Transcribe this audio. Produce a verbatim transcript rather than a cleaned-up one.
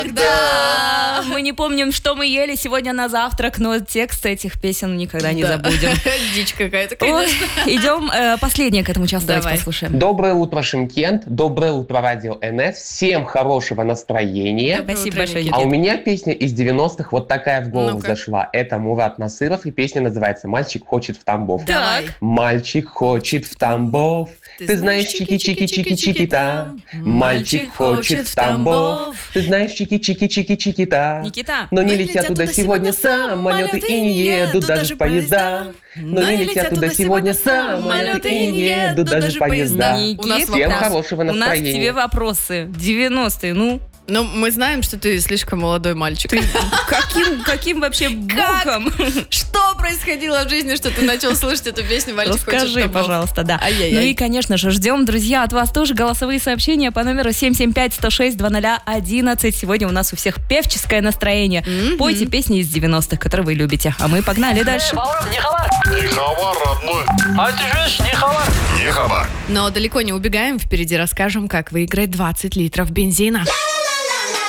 Да, мы не помним, что мы ели сегодня на завтрак, но текст этих песен никогда не забудем. Дичь какая-то, конечно. Идем э, последнее к этому часу, давайте послушаем. Доброе утро, Шымкент. Доброе утро, Радио эн эс. Всем хорошего настроения. Спасибо большое, А у меня песня из девяностых вот такая в голову Ну-ка. зашла. Это Мурат Насыров, и песня называется «Мальчик хочет в Тамбов». Давай. Мальчик хочет в Тамбов. Ты, Ты знаешь, чики-чики-чики-чики-та. Мальчик хочет в Тамбов. Ты знаешь, чики-чики-чики-чики-та. Никита. Но не летят туда сегодня самолеты и не едут даже поезда. Но не летят туда сегодня самолеты и не едут даже поезда. Всем хорошего настроения. У нас к тебе вопросы. девяностые, ну... Ну, мы знаем, что ты слишком молодой мальчик. Ты каким, каким вообще боком? Что происходило в жизни, что ты начал слышать эту песню «Мальчик хочет в Тамбов»? Расскажи, пожалуйста, да. Ай-яй-яй. Ну и, конечно же, ждем, друзья, от вас тоже голосовые сообщения по номеру семь семь пять сто шесть два ноль один. Сегодня у нас у всех певческое настроение. Mm-hmm. Пойте песни из девяностых, которые вы любите. А мы погнали дальше. Не хабар, родной. А ты же не хабар. Не хабар. Но далеко не убегаем. Впереди расскажем, как выиграть двадцать литров бензина.